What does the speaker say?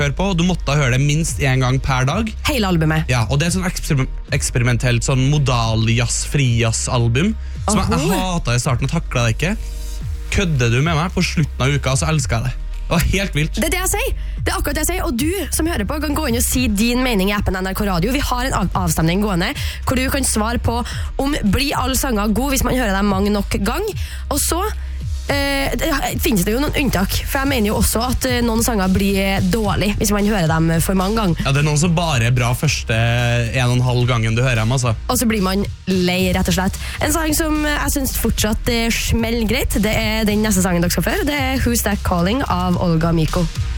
høre på, og du måtte høre det minst en gang per dag. Hele albumet. Ja, og det er et sånn eksperimentelt sånn modal-jazz, fri-jazz-album, som jeg hatet i starten og taklet det ikke. Kødder du med meg på slutten av uka, så elsker jeg det. Det var helt vilt. Det er det jeg sier. Det er akkurat det jeg sier. Og du som hører på kan gå inn og si din mening i appen NRK Radio. Vi har en avstemning gående hvor du kan svare på om blir alle sanger gode hvis man hører dem mange nok gang. Og så finnes det jo noen unntak. For jeg mener jo også at noen sanger blir dårlig hvis man hører dem for mange ganger. Ja, det er noen som bare er bra første 1,5 gangen du hører dem, altså. Og så blir man lei, rett og slett. En sang som jeg synes fortsatt smeller greit, det er den neste sangen dere skal føre. Det er Who's That Calling av Olga Miko.